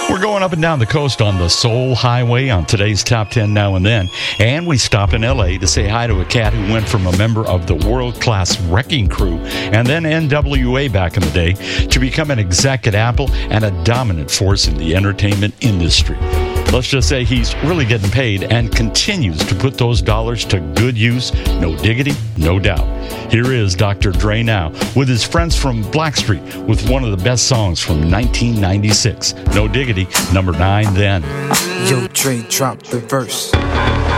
We're going up and down the coast on the Soul Highway on today's Top 10 Now and Then. And we stop in L.A. to say hi to a cat who went from a member of the world-class Wrecking Crew and then NWA back in the day to become an exec at Apple and a dominant force in the entertainment industry. Let's just say he's really getting paid and continues to put those dollars to good use. No diggity, no doubt. Here is Dr. Dre now with his friends from Blackstreet with one of the best songs from 1996. No diggity, number 9 then. Yo, Dre, drop the verse.